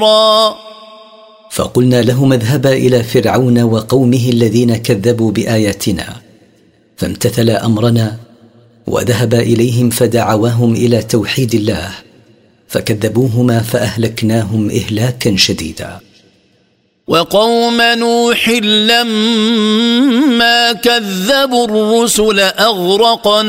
فقلنا لهما اذهبا إلى فرعون وقومه الذين كذبوا بآياتنا، فامتثلا أمرنا وذهبا إليهم فدعواهم إلى توحيد الله، فكذبوهما فأهلكناهم إهلاكا شديدا. وقوم نوح لما كذبوا الرسل أغرقنا